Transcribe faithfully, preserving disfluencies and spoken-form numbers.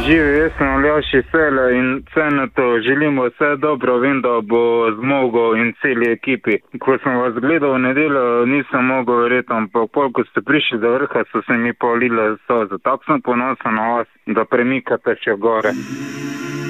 Živi, jaz sem Aljaž iz Celja in Cenetu želimo vse dobro, vem, da bo zmogel in celi ekipi. Ko sem vas gledal v nedeljo, nisem mogel verjeti, ampak pol, ko ste prišli do vrha, so se mi polile solze. Tako sem ponosen na vas, da premikate še gore.